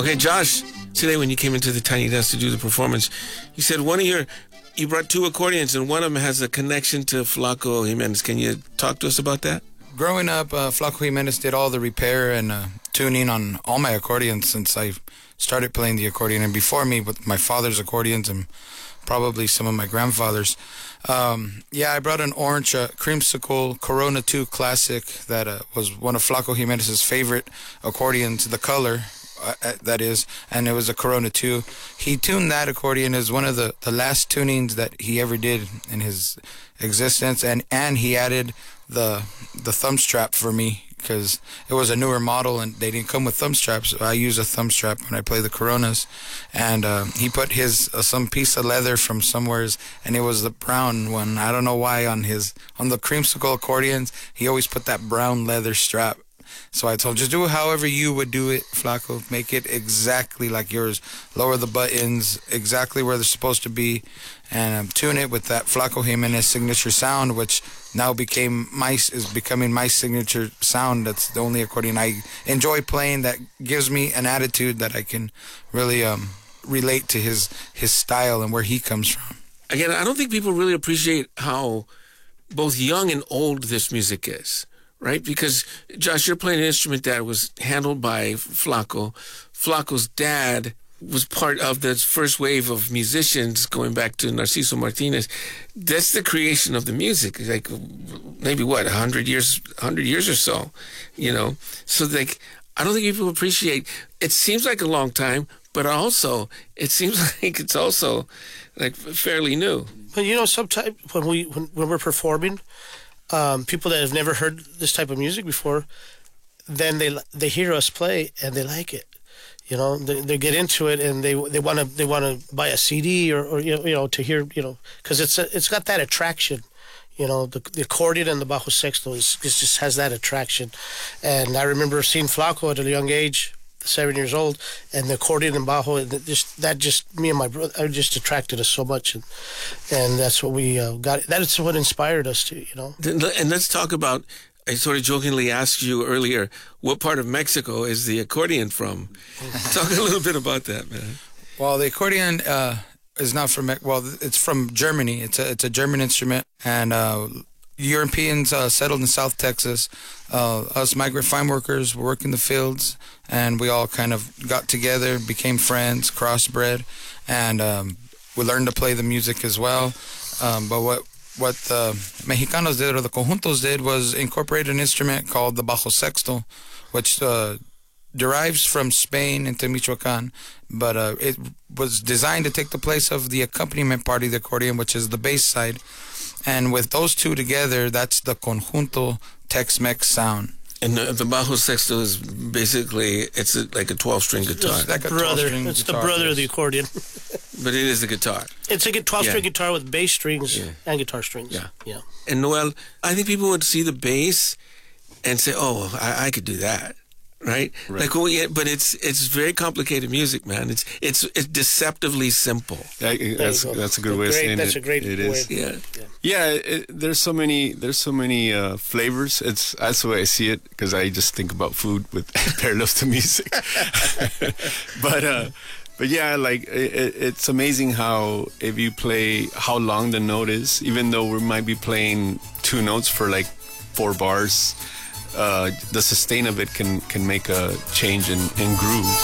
Okay, Josh, today when you came into the Tiny Desk to do the performance, you said you brought two accordions and one of them has a connection to Flaco Jimenez. Can you talk to us about that? Growing up, Flaco Jimenez did all the repair and tuning on all my accordions since I started playing the accordion. And before me, with my father's accordions and probably some of my grandfather's. I brought an orange creamsicle Corona 2 Classic that was one of Flaco Jimenez's favorite accordions, the color, that is, and it was a Corona 2. He tuned that accordion as one of the last tunings that he ever did in his existence, and he added the thumb strap for me because it was a newer model and they didn't come with thumb straps. So I use a thumb strap when I play the Coronas, and he put his some piece of leather from somewheres, and it was the brown one. I don't know why on the creamsicle accordions he always put that brown leather strap. So I told him, just do it however you would do it, Flaco. Make it exactly like yours. Lower the buttons exactly where they're supposed to be, and tune it with that Flaco Jimenez signature sound, which now is becoming my signature sound. That's the only accordion I enjoy playing that gives me an attitude that I can really relate to his style and where he comes from. Again, I don't think people really appreciate how both young and old this music is. Right? Because, Josh, you're playing an instrument that was handled by Flaco. Flaco's dad was part of the first wave of musicians going back to Narciso Martinez. That's the creation of the music. Like, maybe, 100 years or so, So, I don't think people appreciate, it seems like a long time, but also, it seems like it's also, fairly new. But, sometimes when we're performing, people that have never heard this type of music before, then they hear us play and they like it. They get into it and they want to buy a CD or to hear, because it's got that attraction. The accordion and the bajo sexto just has that attraction. And I remember seeing Flaco at a young age, 7 years old, and the accordion and bajo, me and my brother, I just attracted us so much, and that's what we got. That's what inspired us to, And let's talk about, I sort of jokingly asked you earlier, what part of Mexico is the accordion from? Talk a little bit about that, man. Well, the accordion is not from, it's from Germany. It's a German instrument, and Europeans settled in South Texas. Us migrant farm workers work in the fields, and we all kind of got together, became friends, crossbred, and we learned to play the music as well. But what the Mexicanos did, or the conjuntos did, was incorporate an instrument called the bajo sexto, which derives from Spain into Michoacan, but it was designed to take the place of the accompaniment part of the accordion, which is the bass side. And with those two together, that's the conjunto Tex-Mex sound. And the bajo sexto is basically, it's like a 12-string guitar. It's like a 12-string It's guitar, the brother of the accordion. But it is a guitar. It's a 12-string guitar with bass strings and guitar strings. Yeah. And Noel, I think people would see the bass and say, oh, I could do that. Right? But it's very complicated music, man. It's deceptively simple. That's a good way of saying it. That's a great way. There's so many flavors. That's the way I see it, because I just think about food with parallels to music. But yeah, it's amazing how if you play how long the note is, even though we might be playing two notes for 4 bars. The sustain of it can make a change in groove.